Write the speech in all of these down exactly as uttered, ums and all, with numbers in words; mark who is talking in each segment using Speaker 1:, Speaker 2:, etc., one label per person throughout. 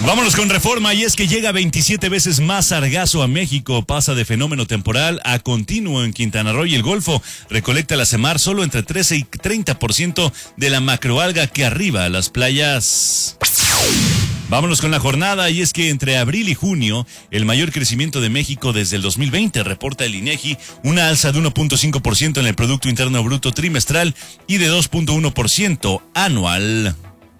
Speaker 1: Vámonos con Reforma, y es que llega veintisiete veces más sargazo a México, pasa de fenómeno temporal a continuo en Quintana Roo y el Golfo, recolecta la CEMAR solo entre trece y treinta por ciento de la macroalga que arriba a las playas. Vámonos con la jornada, y es que entre abril y junio, el mayor crecimiento de México desde el dos mil veinte, reporta el INEGI, una alza de uno punto cinco por ciento en el Producto Interno Bruto trimestral y de dos punto uno por ciento anual.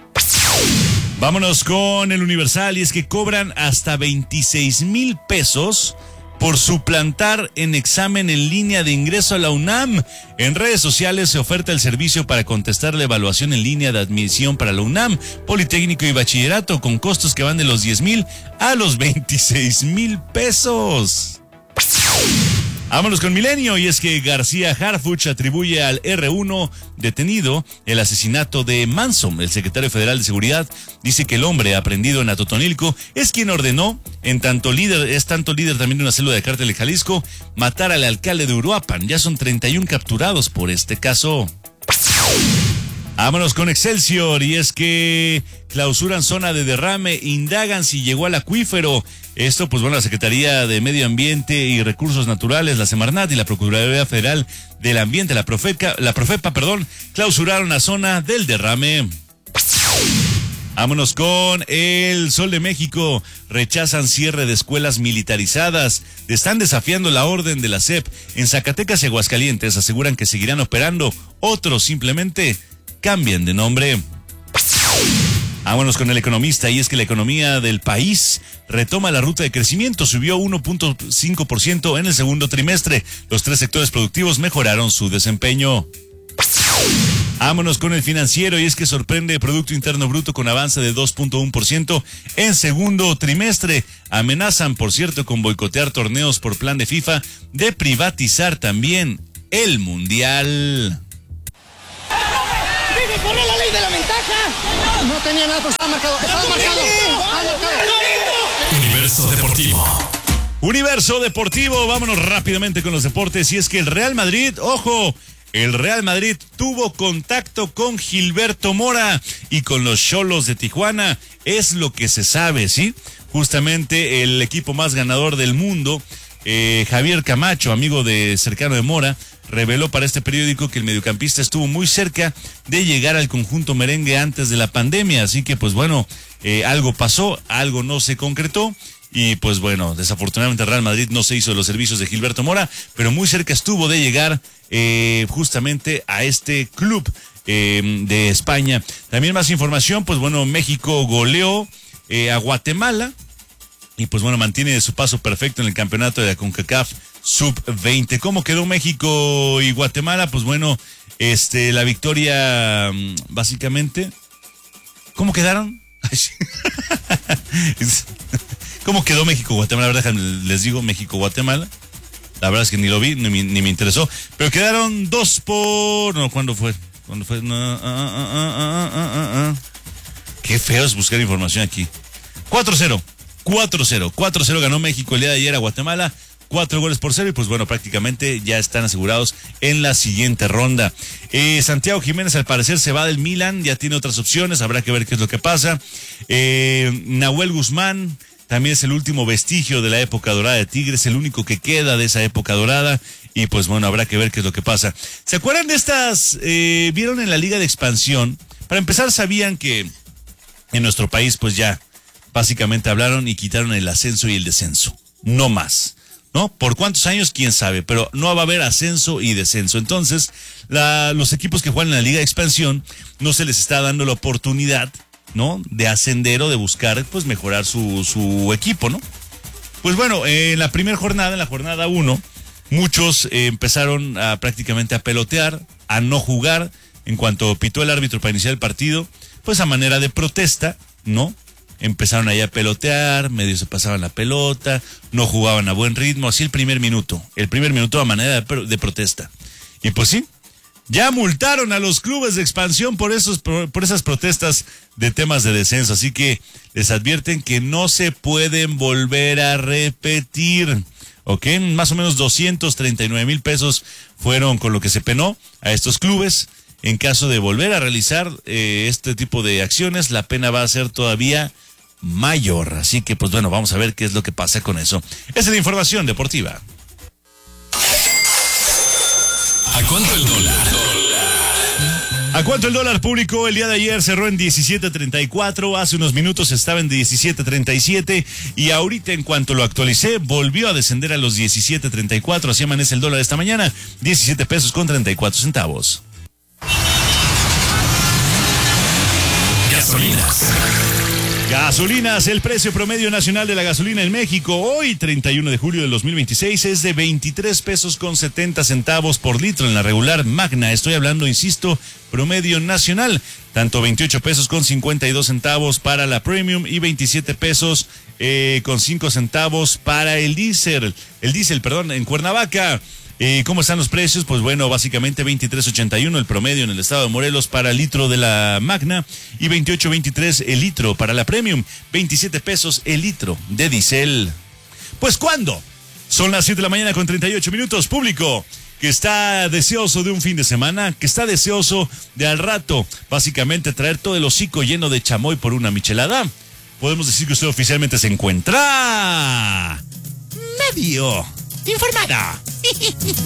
Speaker 1: Vámonos con el Universal, y es que cobran hasta veintiséis mil pesos por suplantar en examen en línea de ingreso a la UNAM. En redes sociales se oferta el servicio para contestar la evaluación en línea de admisión para la UNAM, Politécnico y Bachillerato, con costos que van de los diez mil a los veintiséis mil pesos. Vámonos con Milenio, y es que García Harfuch atribuye al erre uno detenido el asesinato de Manson. El secretario federal de Seguridad dice que el hombre aprendido en Atotonilco es quien ordenó, en tanto líder, es tanto líder también de una célula de cártel de Jalisco, matar al alcalde de Uruapan. Ya son treinta y uno capturados por este caso. Vámonos con Excelsior, y es que clausuran zona de derrame, indagan si llegó al acuífero. Esto, pues bueno, la Secretaría de Medio Ambiente y Recursos Naturales, la Semarnat y la Procuraduría Federal del Ambiente, la Profeca, la Profepa, perdón, clausuraron la zona del derrame. Vámonos con el Sol de México. Rechazan cierre de escuelas militarizadas. Están desafiando la orden de la S E P. En Zacatecas y Aguascalientes aseguran que seguirán operando. Otros simplemente cambian de nombre. Vámonos con El Economista, y es que la economía del país retoma la ruta de crecimiento, subió uno punto cinco por ciento en el segundo trimestre. Los tres sectores productivos mejoraron su desempeño. Vámonos con El Financiero, y es que sorprende Producto Interno Bruto con avance de dos punto uno por ciento en segundo trimestre. Amenazan, por cierto, con boicotear torneos por plan de FIFA, de privatizar también el Mundial.
Speaker 2: ¡Corre la ley de la ventaja! No tenía nada, pero estaba marcado. Estaba marcado.
Speaker 3: Universo Deportivo.
Speaker 1: Universo Deportivo, vámonos rápidamente con los deportes. Y es que el Real Madrid, ojo, el Real Madrid tuvo contacto con Gilberto Mora y con los Xolos de Tijuana. Es lo que se sabe, ¿sí? Justamente el equipo más ganador del mundo, eh, Javier Camacho, amigo de cercano de Mora, reveló para este periódico que el mediocampista estuvo muy cerca de llegar al conjunto merengue antes de la pandemia, así que pues bueno, eh, algo pasó, algo no se concretó, y pues bueno, desafortunadamente Real Madrid no se hizo de los servicios de Gilberto Mora, pero muy cerca estuvo de llegar eh, justamente a este club eh, de España. También más información, pues bueno, México goleó eh, a Guatemala, y pues bueno, mantiene su paso perfecto en el campeonato de la CONCACAF sub veinte. ¿Cómo quedó México y Guatemala? Pues bueno, este, la victoria, básicamente, ¿cómo quedaron? ¿Cómo quedó México-Guatemala? La verdad, les digo, México-Guatemala. La verdad es que ni lo vi, ni, ni me interesó. Pero quedaron dos por... No, ¿cuándo fue? ¿Cuándo fue? No, ah, ah, ah, ah, ah, ah. Qué feo es buscar información aquí. cuatro cero. cuatro cero. cuatro cero ganó México el día de ayer a Guatemala. Cuatro goles por cero, y pues bueno, prácticamente ya están asegurados en la siguiente ronda. Eh, Santiago Jiménez al parecer se va del Milan, ya tiene otras opciones, habrá que ver qué es lo que pasa. Eh, Nahuel Guzmán también es el último vestigio de la época dorada de Tigres, el único que queda de esa época dorada, y pues bueno, habrá que ver qué es lo que pasa. ¿Se acuerdan de estas? Eh, ¿Vieron en la Liga de Expansión? Para empezar, sabían que en nuestro país pues ya básicamente hablaron y quitaron el ascenso y el descenso, no más. ¿No? ¿Por cuántos años? Quién sabe, pero no va a haber ascenso y descenso. Entonces, la, los equipos que juegan en la Liga de Expansión no se les está dando la oportunidad, ¿no? De ascender o de buscar, pues, mejorar su, su equipo, ¿no? Pues bueno, eh, en la primera jornada, en la jornada uno, muchos eh, empezaron a prácticamente a pelotear, a no jugar. En cuanto pitó el árbitro para iniciar el partido, pues a manera de protesta, ¿no? Empezaron ahí a pelotear, medio se pasaban la pelota, no jugaban a buen ritmo, así el primer minuto, el primer minuto a manera de, de protesta. Y pues sí, ya multaron a los clubes de expansión por esos por, por esas protestas de temas de descenso, así que les advierten que no se pueden volver a repetir, ¿ok? Más o menos doscientos treinta y nueve mil pesos fueron con lo que se penó a estos clubes. En caso de volver a realizar eh, este tipo de acciones, la pena va a ser todavía mayor. Así que, pues bueno, vamos a ver qué es lo que pasa con eso. Esa es la información deportiva.
Speaker 3: ¿A cuánto el dólar?
Speaker 1: ¿A cuánto el dólar público? El día de ayer cerró en diecisiete treinta y cuatro, hace unos minutos estaba en diecisiete treinta y siete y ahorita en cuanto lo actualicé volvió a descender a los diecisiete treinta y cuatro, así amanece el dólar esta mañana, diecisiete pesos con treinta y cuatro centavos.
Speaker 3: Gasolinas.
Speaker 1: Gasolinas, el precio promedio nacional de la gasolina en México hoy, treinta y uno de julio del dos mil veintiséis, es de veintitrés pesos con setenta centavos por litro en la regular magna. Estoy hablando, insisto, promedio nacional. Tanto veintiocho pesos con cincuenta y dos centavos para la premium y veintisiete pesos eh, con cinco centavos para el diésel. El diésel, perdón, en Cuernavaca. Eh, ¿Cómo están los precios? Pues bueno, básicamente veintitrés ochenta y uno el promedio en el estado de Morelos para el litro de la Magna y veintiocho veintitrés el litro para la Premium, veintisiete pesos el litro de diésel. Pues ¿cuándo? Son las siete de la mañana con treinta y ocho minutos, público que está deseoso de un fin de semana, que está deseoso de al rato, básicamente traer todo el hocico lleno de chamoy por una michelada. Podemos decir que usted oficialmente se encuentra medio informada.